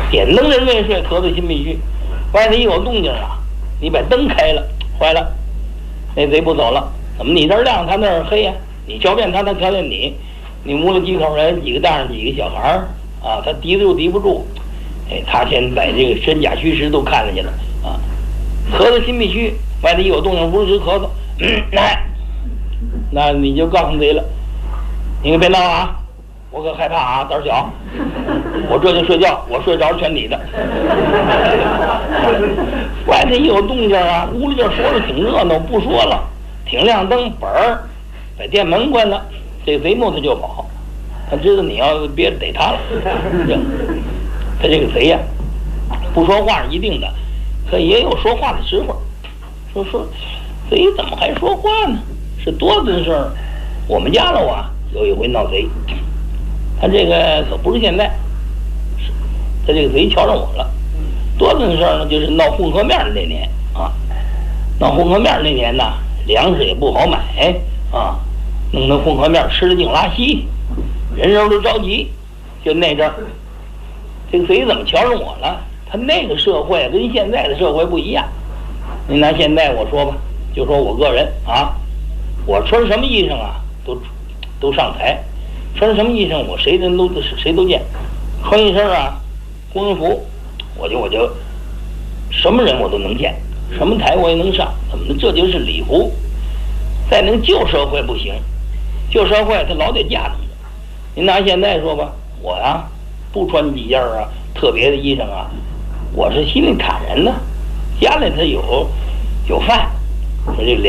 点灯人未睡，咳嗽心必虚。外头一有动静啊，你把灯开了，坏了，那贼不走了。怎么你这儿亮，他那儿黑呀？你瞧遍他，他瞧见你。你屋里几口人，几个大人，几个小孩儿啊，他敌都敌不住。哎，他先把这个真假虚实都看了去了啊。咳嗽心必虚，外头一有动静，不是咳嗽，那你就告诉贼了，你可别闹啊，我可害怕啊，胆小，我这就睡觉，我睡着全你的。外头一有动静啊，屋里这说的挺热闹，不说了，挺亮灯，本儿把店门关了，这贼木他就跑，他知道你要憋着逮他了。他这个贼呀，不说话是一定的，可也有说话的时候。说贼怎么还说话呢？是多的事儿。我们家楼啊有一回闹贼，他这个可不是现在，他这个贼瞧上我了。多的事儿呢，就是闹混合面的那年啊，闹混合面那年呢，粮食也不好买啊，弄得混合面吃的净拉稀，人人都着急。就那阵儿，这个贼怎么瞧上我了？他那个社会跟现在的社会不一样。您拿现在我说吧，就说我个人啊，我穿什么衣裳啊，都上台，穿什么衣裳我谁都见，穿一身啊工服，我就什么人我都能见，什么台我也能上，怎么的？这就是礼服。在那个旧社会不行，旧社会他老得架着。您拿现在说吧，我呀不穿几件啊特别的衣裳啊，我是心里坦然的，家里他有饭，说这